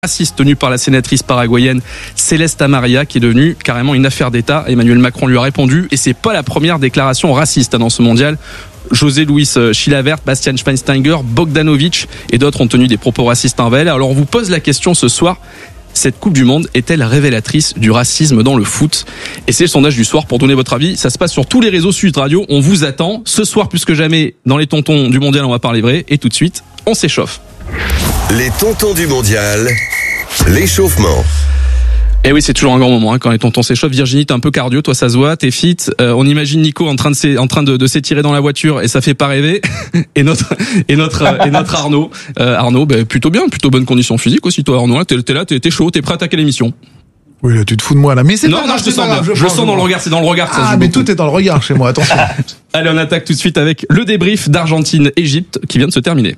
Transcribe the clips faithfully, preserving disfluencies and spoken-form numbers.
Raciste tenu par la sénatrice paraguayenne Céleste Amaria, qui est devenue carrément une affaire d'État. Emmanuel Macron lui a répondu, et c'est pas la première déclaration raciste dans ce mondial. José Luis Chilavert, Bastian Schweinsteiger, Bogdanovic et d'autres ont tenu des propos racistes envers elle. Alors on vous pose la question ce soir, cette Coupe du Monde est-elle révélatrice du racisme dans le foot? Et c'est le sondage du soir. Pour donner votre avis, ça se passe sur tous les réseaux Sud Radio. On vous attend ce soir plus que jamais dans les tontons du mondial. On va parler vrai et tout de suite on s'échauffe. Les tontons du mondial, l'échauffement. Et oui, c'est toujours un grand moment hein, quand les tontons s'échauffent. Virginie, t'es un peu cardio, toi ça se voit, t'es fit. Euh, on imagine Nico en train de s'é- en train de, de s'étirer dans la voiture et ça fait pas rêver. et notre et notre euh, et notre Arnaud, euh, Arnaud, bah, plutôt bien, plutôt bonne condition physique aussi toi Arnaud. Hein, t'es, t'es là, t'es, t'es chaud, t'es prêt à attaquer l'émission. Oui, là, tu te fous de moi, là. Mais c'est non, pas non, grave, je te c'est sens pas bien. grave, Je, je sens dans le regard, c'est dans le regard que ça Ah, joue mais beaucoup. tout est dans le regard chez moi, attention. Allez, on attaque tout de suite avec le débrief d'Argentine-Égypte qui vient de se terminer.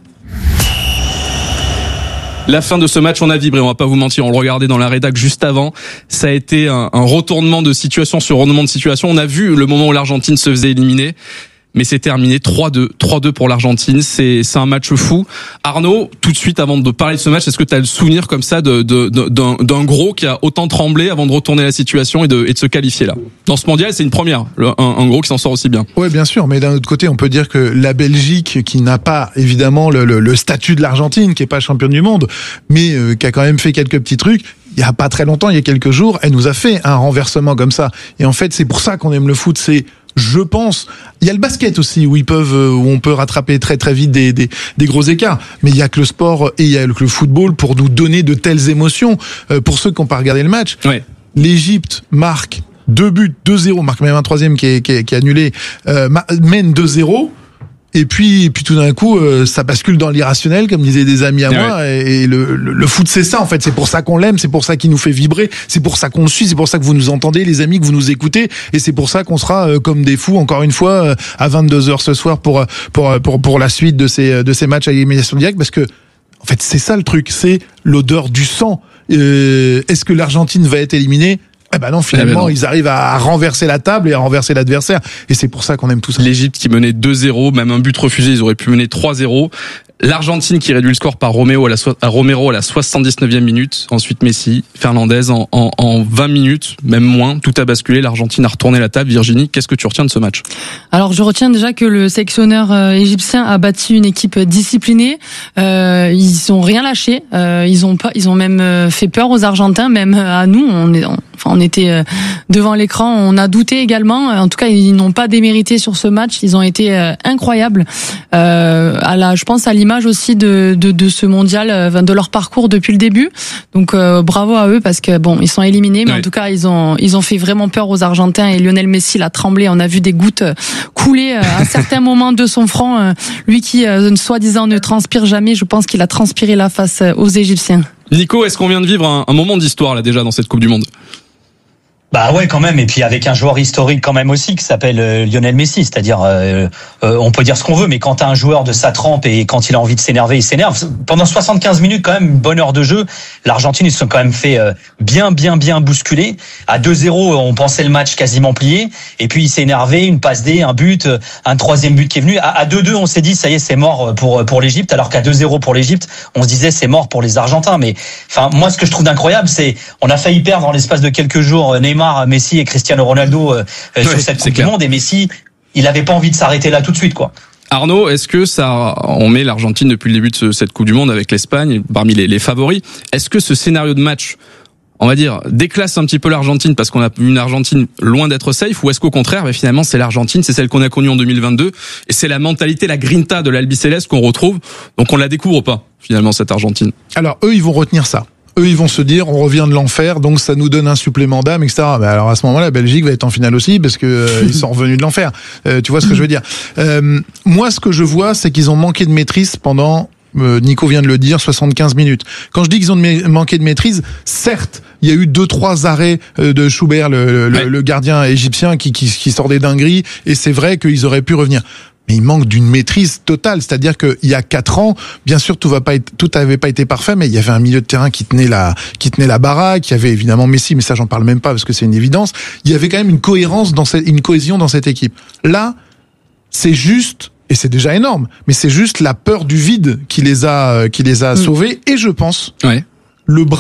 La fin de ce match, on a vibré, on va pas vous mentir, on le regardait dans la rédac juste avant. Ça a été un, un retournement de situation sur retournement de situation. On a vu le moment où l'Argentine se faisait éliminer. Mais c'est terminé, trois deux. trois deux pour l'Argentine, c'est, c'est un match fou. Arnaud, tout de suite, avant de parler de ce match, est-ce que tu as le souvenir comme ça de, de, de, d'un, d'un gros qui a autant tremblé avant de retourner la situation et de, et de se qualifier là? Dans ce mondial, c'est une première, le, un, un gros qui s'en sort aussi bien. Ouais, bien sûr, mais d'un autre côté, on peut dire que la Belgique, qui n'a pas évidemment le, le, le statut de l'Argentine, qui est pas championne du monde, mais euh, qui a quand même fait quelques petits trucs, il y a pas très longtemps, il y a quelques jours, elle nous a fait un renversement comme ça. Et en fait, c'est pour ça qu'on aime le foot, c'est... Je pense, il y a le basket aussi où ils peuvent, où on peut rattraper très très vite des des, des gros écarts. Mais il y a que le sport et il y a que le football pour nous donner de telles émotions. Euh, pour ceux qui n'ont pas regardé le match, Ouais. l'Égypte marque deux buts, deux zéro, marque même un troisième qui est, qui est, qui est annulé, euh, mène deux zéro. Et puis, et puis tout d'un coup, euh, ça bascule dans l'irrationnel, comme disaient des amis à Ouais. moi. Et, et le, le, le foot, c'est ça en fait. C'est pour ça qu'on l'aime, c'est pour ça qu'il nous fait vibrer, c'est pour ça qu'on le suit, c'est pour ça que vous nous entendez, les amis, que vous nous écoutez. Et c'est pour ça qu'on sera euh, comme des fous encore une fois euh, à vingt-deux heures ce soir pour pour pour pour la suite de ces de ces matchs à élimination directe, parce que en fait, c'est ça le truc, c'est l'odeur du sang. Euh, est-ce que l'Argentine va être éliminée? Eh ben non, finalement, Eh ben non. ils arrivent à renverser la table et à renverser l'adversaire. Et c'est pour ça qu'on aime tout ça. L'Égypte qui menait deux zéro, même un but refusé, ils auraient pu mener trois zéro. L'Argentine qui réduit le score par Romero à la, so- à Romero à la soixante-dix-neuvième minute. Ensuite Messi, Fernandez en, en, en vingt minutes, même moins. Tout a basculé. L'Argentine a retourné la table. Virginie, qu'est-ce que tu retiens de ce match? Alors je retiens déjà que le sélectionneur euh, égyptien a bâti une équipe disciplinée. Euh, ils ont rien lâché. Euh, ils ont pas, ils ont même euh, fait peur aux Argentins, même à nous. On est, on, enfin on était euh, devant l'écran. On a douté également. En tout cas, ils n'ont pas démérité sur ce match. Ils ont été euh, incroyables. Euh, à la, je pense à l'image aussi de, de, de ce mondial, euh, de leur parcours depuis le début. Donc euh, bravo à eux parce que bon, ils sont éliminés, mais Ouais. en tout cas ils ont ils ont fait vraiment peur aux Argentins et Lionel Messi l'a tremblé. On a vu des gouttes euh, couler euh, à certains moments de son front. Euh, lui qui euh, soi-disant ne transpire jamais, je pense qu'il a transpiré là face euh, aux Égyptiens. Nico, est-ce qu'on vient de vivre un, un moment d'histoire là déjà dans cette Coupe du Monde? Bah ouais, quand même, et puis avec un joueur historique quand même aussi qui s'appelle euh, Lionel Messi, c'est-à-dire euh, euh, on peut dire ce qu'on veut, mais quand t'as un joueur de sa trempe et quand il a envie de s'énerver, il s'énerve. Pendant soixante-quinze minutes quand même, une bonne heure de jeu, l'Argentine ils se sont quand même fait euh, bien bien bien bousculer. À deux zéro, on pensait le match quasiment plié, et puis il s'est énervé, une passe D, un but, un troisième but qui est venu. À, à deux deux, on s'est dit ça y est, c'est mort pour pour l'Égypte, alors qu'à deux zéro pour l'Égypte, on se disait c'est mort pour les Argentins. Mais enfin moi ce que je trouve d'incroyable, c'est on a failli perdre en l'espace de quelques jours Neymar, Messi et Cristiano Ronaldo euh, Ouais, sur cette c'est Coupe clair. du Monde, et Messi, il avait pas envie de s'arrêter là tout de suite, quoi. Arnaud, est-ce que ça, on met l'Argentine depuis le début de ce- cette Coupe du Monde avec l'Espagne parmi les, les favoris. Est-ce que ce scénario de match, on va dire, déclasse un petit peu l'Argentine parce qu'on a une Argentine loin d'être safe, ou est-ce qu'au contraire, mais finalement, c'est l'Argentine, c'est celle qu'on a connue en deux mille vingt-deux, et c'est la mentalité, la grinta de l'Albiceleste qu'on retrouve, donc on la découvre pas, finalement, cette Argentine. Alors eux, ils vont retenir ça. Eux, ils vont se dire, on revient de l'enfer, donc ça nous donne un supplément d'âme, et cetera. Mais alors à ce moment-là, la Belgique va être en finale aussi, parce que euh, ils sont revenus de l'enfer. Euh, tu vois ce que je veux dire? euh, Moi, ce que je vois, c'est qu'ils ont manqué de maîtrise pendant, euh, Nico vient de le dire, soixante-quinze minutes. Quand je dis qu'ils ont de ma- manqué de maîtrise, certes, il y a eu deux, trois arrêts euh, de Schubert, le, le, Ouais. le gardien égyptien, qui, qui, qui sort des dingueries, et c'est vrai qu'ils auraient pu revenir. Mais il manque d'une maîtrise totale, c'est-à-dire qu'il y a quatre ans, bien sûr, tout va pas être, tout avait pas été parfait, mais il y avait un milieu de terrain qui tenait la, qui tenait la baraque. Il y avait évidemment Messi, mais ça j'en parle même pas parce que c'est une évidence. Il y avait quand même une cohérence dans cette, une cohésion dans cette équipe. Là, c'est juste, et c'est déjà énorme, mais c'est juste la peur du vide qui les a, qui les a sauvés. Et je pense, Ouais. le bras